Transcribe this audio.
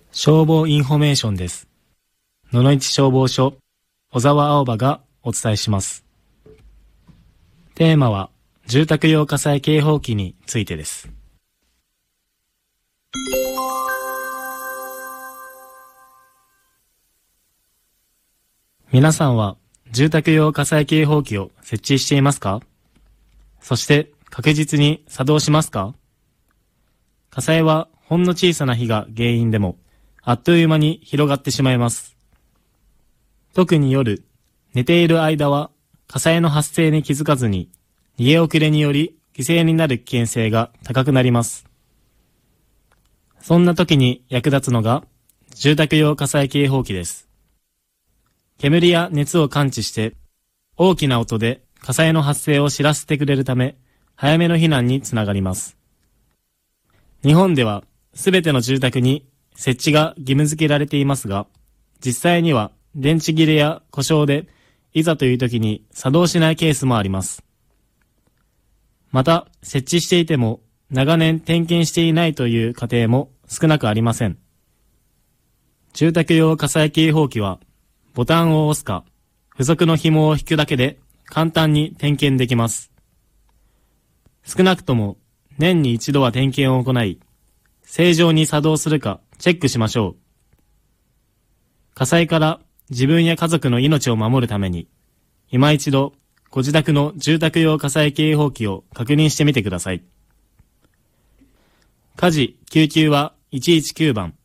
消防インフォメーションです。野々市消防署小沢青葉がお伝えします。テーマは住宅用火災警報器についてです。皆さんは住宅用火災警報器を設置していますか？そして確実に作動しますか？火災はほんの小さな火が原因でもあっという間に広がってしまいます。特に夜、寝ている間は火災の発生に気づかずに逃げ遅れにより犠牲になる危険性が高くなります。そんな時に役立つのが住宅用火災警報器です。煙や熱を感知して大きな音で火災の発生を知らせてくれるため早めの避難につながります。日本ではすべての住宅に設置が義務付けられていますが、実際には電池切れや故障でいざという時に作動しないケースもあります。また設置していても長年点検していないという家庭も少なくありません。住宅用火災警報器はボタンを押すか付属の紐を引くだけで簡単に点検できます。少なくとも年に一度は点検を行い、正常に作動するかチェックしましょう。火災から自分や家族の命を守るために、今一度ご自宅の住宅用火災警報器を確認してみてください。火事・救急は119番、